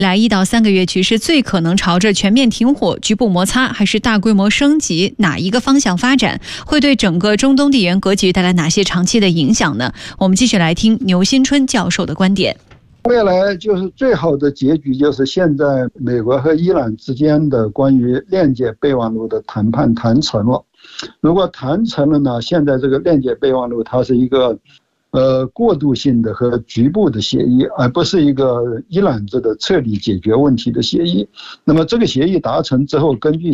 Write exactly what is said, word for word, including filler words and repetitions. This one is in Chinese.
来一到三个月局势最可能朝着全面停火、局部摩擦还是大规模升级哪一个方向发展？会对整个中东地缘格局带来哪些长期的影响呢？我们继续来听牛新春教授的观点。 未来就是最好的结局，就是现在美国和伊朗之间的关于链接备忘录的谈判谈成了。如果谈成了呢，现在这个链接备忘录它是一个呃，过渡性的和局部的协议，而不是一个伊朗这个彻底解决问题的协议。那么这个协议达成之后，根据